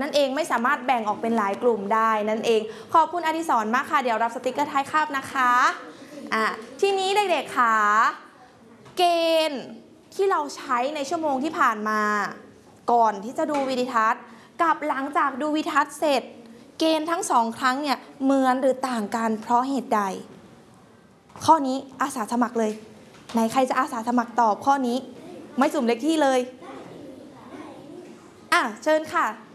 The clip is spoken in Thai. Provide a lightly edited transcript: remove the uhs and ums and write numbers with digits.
นั่นเองไม่สามารถแบ่งออกเป็นหลายกลุ่มได้นั่นเองขอบคุณอดิศรมากค่ะเดี๋ยวรับสติกเกอร์ท้ายคาบนะคะทีนี้เด็กๆค่ะเกณฑ์ที่เราใช้ในชั่วโมงที่ผ่านมาก่อนที่จะดูวิดีทัศน์กับหลังจากดูวิดีทัศน์เสร็จเกณฑ์ทั้ง2ครั้งเนี่ยเหมือนหรือต่างกันเพราะเหตุใดข้อนี้อาสาสมัครเลยไหนใครจะอาสาสมัครตอบข้อนี้ไม่สุ่มเลขที่เลยเชิญค่ะ